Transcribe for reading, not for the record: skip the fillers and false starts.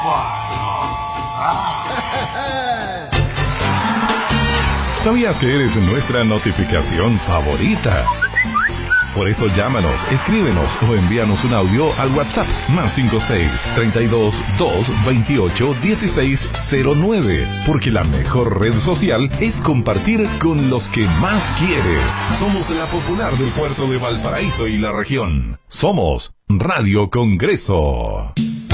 ¿Sabías que eres nuestra notificación favorita? Por eso llámanos, escríbenos o envíanos un audio al WhatsApp +56 32 2 28 1609. Porque la mejor red social es compartir con los que más quieres. Somos la popular del puerto de Valparaíso y la región. Somos Radio Congreso.